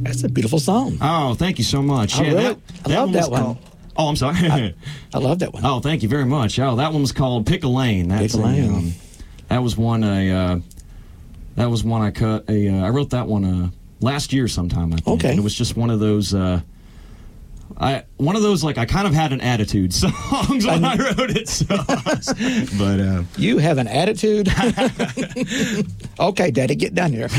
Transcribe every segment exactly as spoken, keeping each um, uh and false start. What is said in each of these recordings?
That's a beautiful song. Oh, thank you so much. I yeah, really- that, I that love one that was one. called- Oh, I'm sorry. I, I love that one. Oh, thank you very much. Oh, that one was called Pick a Lane. That's Pick a a, Lane. um, that was one. I uh, that was one I cut. A uh, I wrote that one uh, last year sometime. I think. Okay. And it was just one of those. Uh, I one of those like I kind of had an attitude songs when I wrote it. So, but uh, You have an attitude. Okay, Daddy, get down here.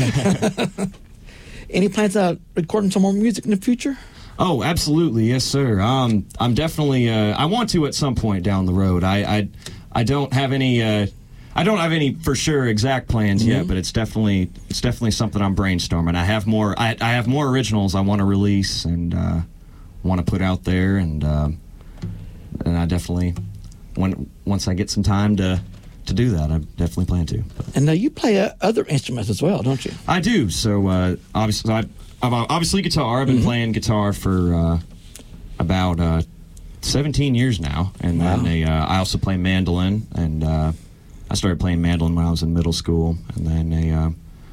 Any plans on recording some more music in the future? oh, absolutely, yes, sir. Um, I'm definitely. Uh, I want to at some point down the road. I I, I don't have any. Uh, I don't have any for sure exact plans yet, but it's definitely it's definitely something I'm brainstorming. I have more. I, I have more originals I want to release and uh, want to put out there, and um, and I definitely when once I get some time to to do that, I definitely plan to. And now you play uh, other instruments as well, don't you? I do. So uh, obviously, I, I've obviously guitar. I've been Mm-hmm. playing guitar for uh, about uh, seventeen years now, and Wow. then a, uh, I also play mandolin. And uh, I started playing mandolin when I was in middle school, and then a, uh,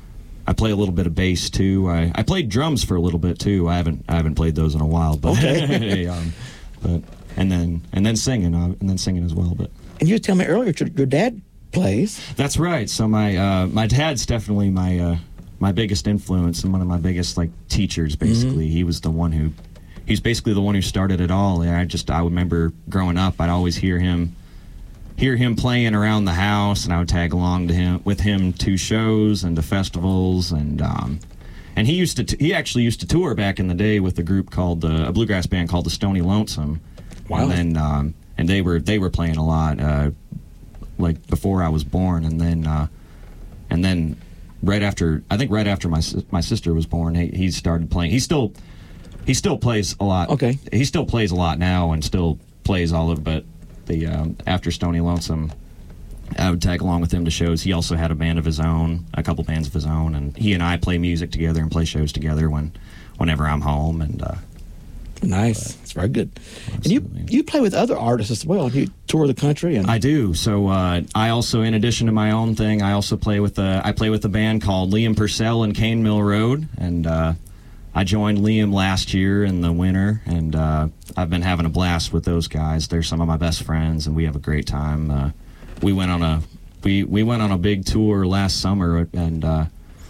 I play a little bit of bass too. I, I played drums for a little bit too. I haven't I haven't played those in a while, but Okay. um, but and then and then singing uh, and then singing as well, but. And you were telling me earlier your, your dad plays. That's right. So my uh, my dad's definitely my uh, my biggest influence and one of my biggest like teachers. Basically, he was the one who he's basically the one who started it all. And I just I remember growing up, I'd always hear him hear him playing around the house, and I would tag along to him with him to shows and to festivals, and um, and he used to t- he actually used to tour back in the day with a group called uh, a bluegrass band called the Stony Lonesome. Wow. And then um, and they were they were playing a lot. Uh, like before I was born, and then uh, and then right after I think right after my sis- my sister was born, he, he started playing. He still he still plays a lot. Okay. He still plays a lot now and still plays all of. But the um, after Stony Lonesome, I would tag along with him to shows. He also had a band of his own, a couple bands of his own, and he and I play music together and play shows together when whenever I'm home. And uh, Nice. It's very good. And you Absolutely. you play with other artists as well. You tour the country and I do. So uh, I also, in addition to my own thing, I also play with a I play with a band called Liam Purcell and Cane Mill Road, and uh, I joined Liam last year in the winter, and uh, I've been having a blast with those guys. They're some of my best friends, and we have a great time. Uh, we went on a we, we went on a big tour last summer, and uh,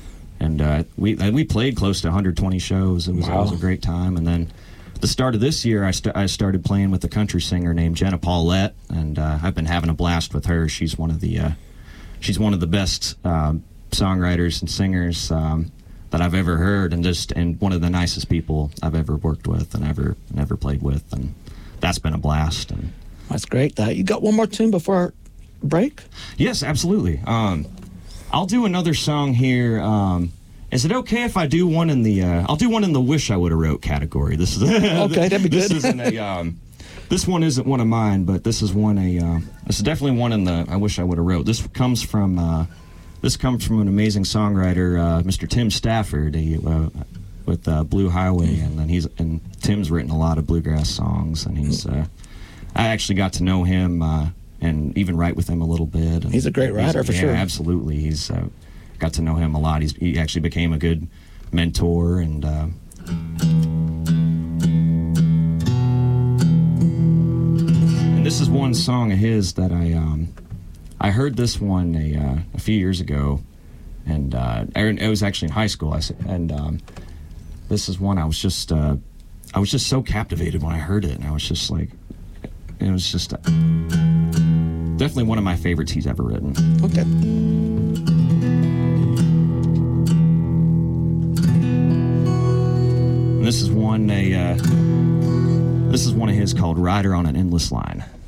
and uh, we and we played close to one hundred twenty shows. It was, Wow. it was a great time, and then. The start of this year, I, st- I started playing with a country singer named Jenna Paulette, and uh, I've been having a blast with her. She's one of the uh, she's one of the best um, songwriters and singers um, that I've ever heard, and just and one of the nicest people I've ever worked with and ever and ever played with, and that's been a blast. And that's great. Uh, you got one more tune before our break? yes, absolutely. Um, I'll do another song here. Um, Is it okay if I do one in the? Uh, I'll do one in the "Wish I Would Have Wrote" category. This is Okay, that'd be This good. isn't a. Um, this one isn't one of mine, but this is one a. Uh, this is definitely one in the. I wish I would have wrote. This comes from. Uh, this comes from an amazing songwriter, uh, Mister Tim Stafford, he, uh, with uh, Blue Highway, and then he's and Tim's written a lot of bluegrass songs, and he's. Uh, I actually got to know him uh, and even write with him a little bit. And He's a great writer, for yeah, sure. Absolutely, he's. Uh, got to know him a lot. He's, he actually became a good mentor, and uh, and this is one song of his that I um, I heard this one a uh, a few years ago, and uh, it was actually in high school. I said, and um, this is one I was just uh, I was just so captivated when I heard it, and I was just like, it was just uh, definitely one of my favorites he's ever written. Okay. And this is one a uh, this is one of his called "Rider on an Endless Line."